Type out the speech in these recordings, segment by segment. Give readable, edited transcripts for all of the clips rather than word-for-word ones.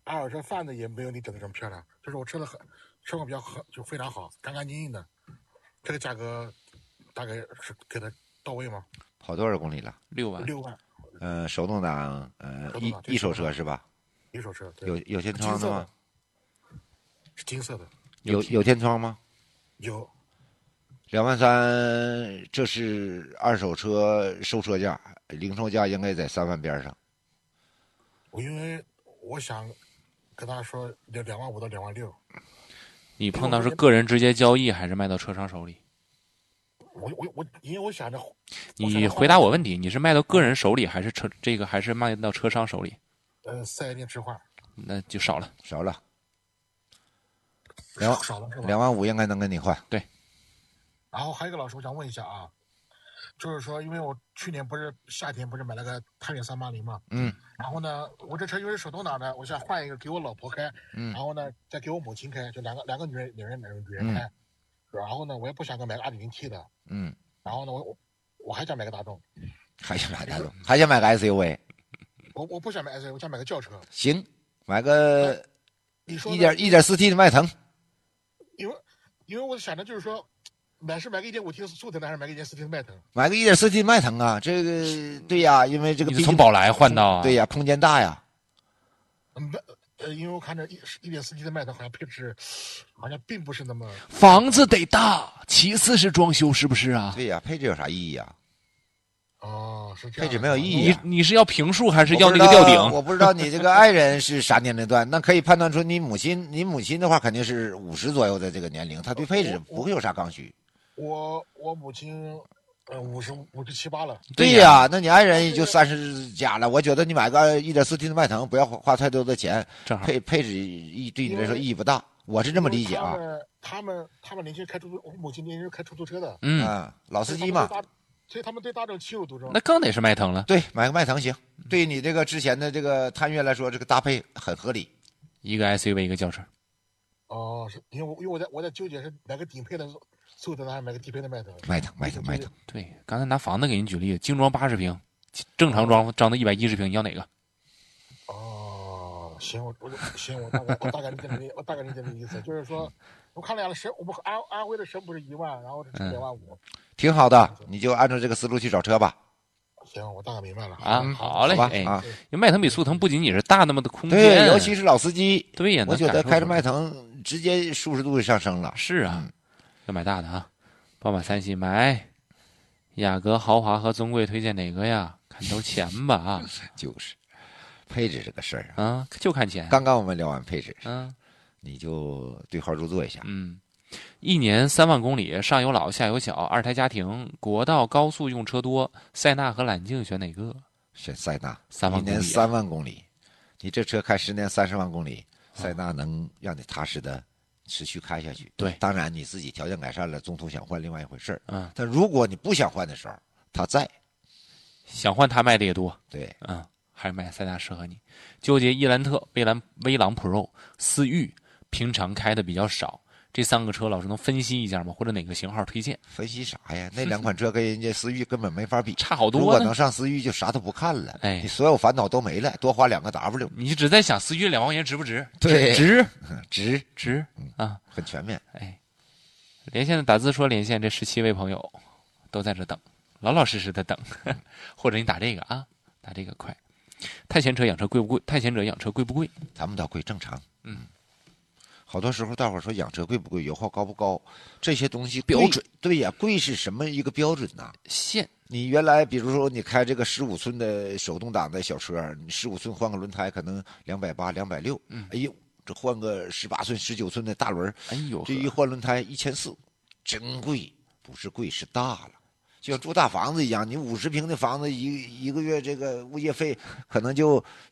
二手车贩子也没有你整的这么漂亮，就是我车况比较好，就非常好，干干净净的。这个价格大概是给的到位吗？ 跑多少公里了 6万。 6万， 手动挡，一手车是吧？ 一手车，对， 有天窗的吗？ 是金色的。 有天窗吗？ 有。 23000，这是二手车收车价，零售价应该在3万边上。 因为我想跟他说25000到26000。 你碰到是个人直接交易还是卖到车商手里？ 因为我想着， 你回答我问题，你是卖到个人手里还是还是卖到车商手里 ？4S店置换， 那就少了少了是吧 ？25000应该能跟你换。 对。 然后还有一个老师，我想问一下啊，就是说，因为我去年不是夏天不是买了个探岳380嘛，然后呢，我这车因为是手动挡的，我想换一个给我老婆开，然后呢再给我母亲开，就两个女人开，然后呢我也不想买个 2.0T 的，然后呢我还想买个大众， 还想买个 SUV， 我不想买 SUV， 我想买个轿车。 行，买个1.4T 的迈腾。 因为我想着就是说，买个 1.5T 的速腾的，还是买个 1.4T 的迈腾？ 买个 1.4T 的迈腾啊，这个对呀，因为这个你从宝来换到啊， 对呀，空间大呀。 因为我看着1.4T 的迈腾好像配置好像并不是那么。 房子得大，其次是装修，是不是啊？ 对呀，配置有啥意义啊？ 哦，是这配样。 置没有意义。 你是要平数还是要那个吊顶？ 我不知道你这个爱人是啥年龄段，那可以判断出你母亲的话肯定是50左右的这个年龄，她对配置不会有啥刚需。 我母亲57、8了。 对呀，那你爱人也就30加了。我觉得你买个 1.4T 的迈腾，不要花太多的钱，配置对你来说意义不大。我是这么理解啊。 他们年轻人我母亲年轻人开出租车的， 老司机嘛。 所以他们对大众情有独钟。 那更得是迈腾了。 对，买个迈腾行。对于你这个之前的这个探岳来说，这个搭配很合理。 一个 SUV 一个轿车。 哦，是因为我在纠结是买个顶配的速腾还是买个低配的迈腾。 迈腾。 对，刚才拿房子给你举例，精装80平，正常装到110平，你要哪个？ 哦，行，我大概理解你的意思，就是说，我看了我们安徽的省不是1万，然后是2.5万。 挺好的，你就按照这个思路去找车吧。 行，我大概明白了啊。好嘞， 啊， 因为迈腾比速腾不仅仅是大那么的空间， 对，尤其是老司机， 对呀， 我觉得开着迈腾直接舒适度就上升了。 是啊，要买大的啊，宝马3系买，雅阁豪华和尊贵推荐哪个呀？看头钱吧啊， 就是配置这个事儿啊，就看钱。 刚刚我们聊完配置，你就对号入座一下。 1年3万公里，上有老下有小，2胎家庭，国道高速用车多，塞纳和揽境选哪个？ 选塞纳 ，3万公里，1 年3万公里，你这车开10年30万公里，塞纳能让你踏实的持续开下去。 对， 当然你自己条件改善了，中途想换另外一回事儿。但如果你不想换的时候，它在， 想换它卖的也多。 对， 还是买塞纳适合你。纠结伊兰特、威朗 Pro、思域，平常开的比较少。这3个车老师能分析一下吗？或者哪个型号推荐？ 分析啥呀？那2款车跟人家思域根本没法比， 差好多。 如果能上思域，就啥都不看了，你所有烦恼都没了，多花2个 W。 你只在想思域2万元值不值？ 对， 值啊， 很全面。 连线的打字说连线，这17位朋友都在这等，老老实实的等，或者你打这个啊，打这个快。太闲者养车贵不贵？太闲者养车贵不贵？ 咱们倒贵，正常。好多时候大伙说养车贵不贵，油耗高不高，这些东西标准。 对呀，贵是什么一个标准呢？ 线。 你原来比如说你开这个15寸的手动挡的小车，你15寸换个轮胎可能280、260，哎呦，这换个18寸、19寸的大轮， 哎呦， 这一换轮胎1400，真贵，不是贵是大了。就像住大房子一样，你50平的房子一个月这个物业费可能就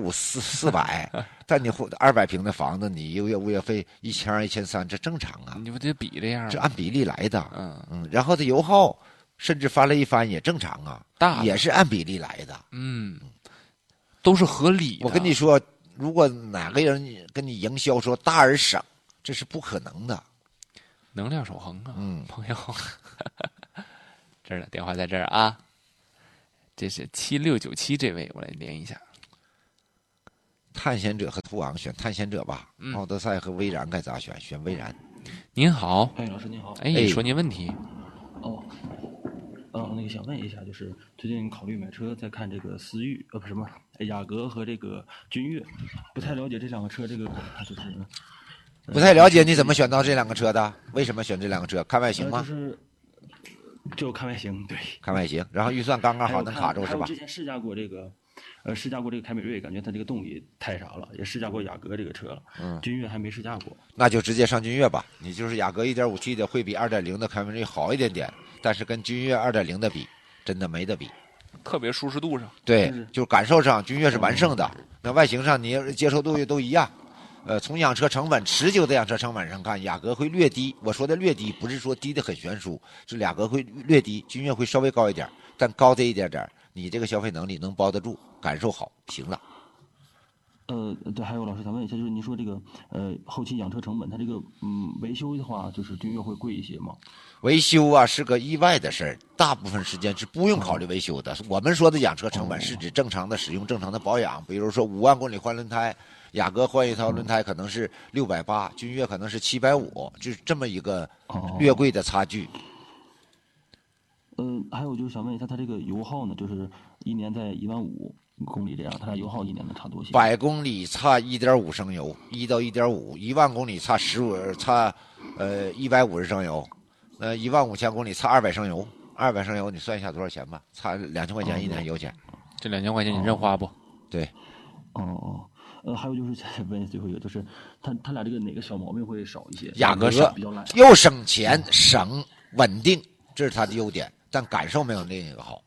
350、400，但你200平的房子，你一个月物业费1000、1300，这正常啊。 你不得比这样？ 这按比例来的。然后它油耗甚至翻了一番也正常啊，也是按比例来的。 都是合理的。 我跟你说，如果哪个人跟你营销说大而省，这是不可能的。 能量守恒啊，朋友。这儿呢，电话在这儿啊，这是7697这位，我来连一下。 探险者和途昂选探险者吧。奥德赛和威然该咋选？选威然。 您好， 哎，老师您好。 哎，说您问题。 哦，那个想问一下，就是最近考虑买车，在看这个思域，不是什么雅阁和这个君越，不太了解这两个车，这个就是。 不太了解你怎么选到这两个车的？为什么选这两个车？看外形吗？ 就看外形，对。 看外形，然后预算刚刚好能卡住是吧？ 之前试驾过这个，凯美瑞，感觉它这个动力太啥了，也试驾过雅阁这个车了。君越还没试驾过。 那就直接上君越吧。你就是雅阁 1.5T 的会比2.0的凯美瑞好一点点，但是跟君越2.0的比，真的没得比。 特别舒适度上， 对，就感受上君越是完胜的。那外形上你接受度都一样。从养车成本持久的养车成本上看，雅阁会略低。我说的略低，不是说低的很悬殊，是雅阁会略低，君越会稍微高一点，但高这一点点，你这个消费能力能包得住，感受好，行了。 对，还有老师想问一下，就是你说这个后期养车成本，它这个维修的话，就是君越会贵一些吗？ 维修啊是个意外的事儿，大部分时间是不用考虑维修的。我们说的养车成本是指正常的使用、正常的保养，比如说5万公里换轮胎。雅阁换一套轮胎可能是680，君越可能是750，就是这么一个略贵的差距。 还有就是想问一下，它这个油耗呢，就是一年在15000公里这样，它俩油耗一年能差多些 ？100公里差1.5升油，1到1.5，1万公里差150升油，15000公里差200升油，200升油你算一下多少钱吧？差2000块钱一年油钱。 这2000块钱你认花不？ 对。 还有就是再问最后一个，就是它俩这个哪个小毛病会少一些？ 雅阁比较烂， 又省钱省稳定，这是它的优点，但感受没有另一个好。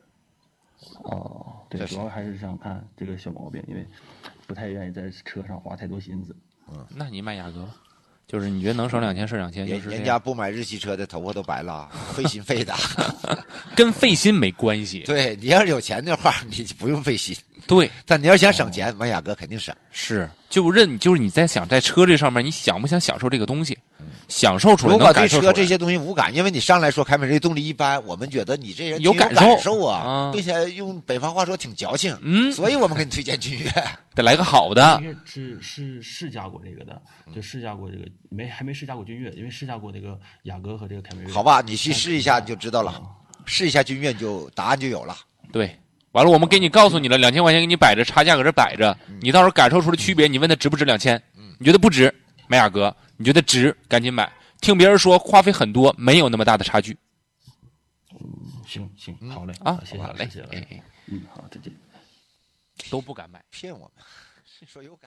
对，主要还是想看这个小毛病，因为不太愿意在车上花太多心思。 那你买雅阁吧，就是你觉得能省2000是2000，就是人家不买日系车的头发都白了，费心费的， 跟费心没关系。 对，你要是有钱的话，你不用费心。 对， 但你要想省钱，买雅阁肯定省。 是，就是你在想在车这上面，你想不想享受这个东西？享受出来， 如果对车这些东西无感，因为你上来说凯美瑞动力一般，我们觉得你这人有感受啊，并且用北方话说挺矫情，所以我们给你推荐君越， 得来个好的。 是试驾过这个的，就试驾过这个还没试驾过君越，因为试驾过这个雅阁和这个凯美瑞。 好吧，你去试一下你就知道了，试一下君越答案就有了。 对。完了，我们给你告诉你了，2000块钱给你摆着，差价搁这摆着，你到时候感受出了区别，你问他值不值2000，你觉得不值，买雅阁；你觉得值，赶紧买。听别人说花费很多，没有那么大的差距。 行，好嘞啊， 谢谢了。好，再见。 都不敢买， 骗我们，是说有感。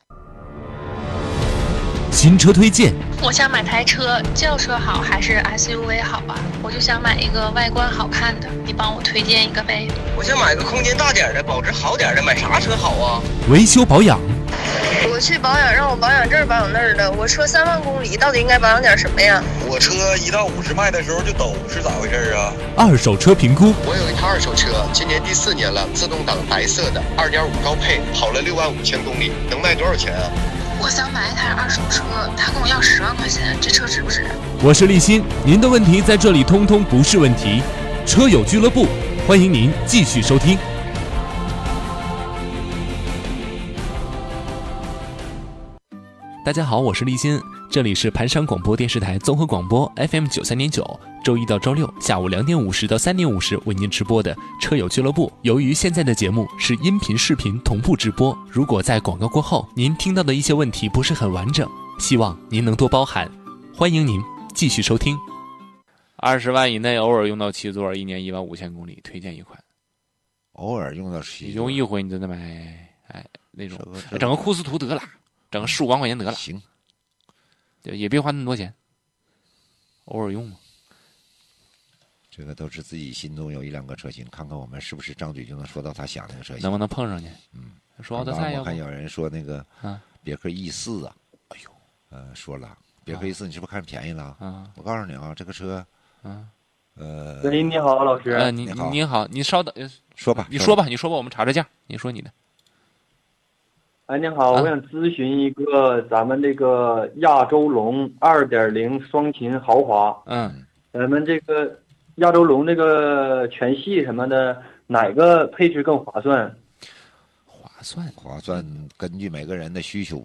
新车推荐， 我想买台车，轿车好还是 SUV 好啊？我就想买一个外观好看的，你帮我推荐一个呗。 我想买个空间大点的，保值好点的，买啥车好啊？ 维修保养， 我去保养，让我保养这儿保养那儿的。我车3万公里，到底应该保养点什么呀？ 我车1到50迈的时候就抖，是咋回事啊？ 二手车评估， 我有一台二手车，今年第4年了，自动挡白色的，2.5高配，跑了65000公里，能卖多少钱啊？ 我想买一台二手车，他跟我要10万块钱，这车值不值？ 我是立新，您的问题在这里通通不是问题。车友俱乐部，欢迎您继续收听。大家好，我是立新，这里是盘山广播电视台综合广播 FM93.9，周一到周六下午2点50到3点50为您直播的车友俱乐部。由于现在的节目是音频视频同步直播，如果在广告过后您听到的一些问题不是很完整，希望您能多包涵。欢迎您继续收听。 20万以内偶尔用到7座，一年15000公里，推荐一款。 偶尔用到7座， 你用一回你就得买，那种整个库斯图得了。整个15万块钱得了， 行， 也别花那么多钱，偶尔用嘛。 这个都是自己心中有1-2个车型，看看我们是不是张嘴就能说到他想那个车型， 能不能碰上去？说奥德赛， 我看有人说那个别克 E4啊，哎呦，说了别克 E4，你是不是看便宜了？我告诉你啊，这个车， 喂，你好，老师。 你好，你稍等， 说吧， 你说吧，我们查查价，你说你的。 哎，您好，我想咨询一个咱们这个亚洲龙2.0双擎豪华。咱们这个亚洲龙这个全系什么的，哪个配置更划算？ 算， 根据每个人的需求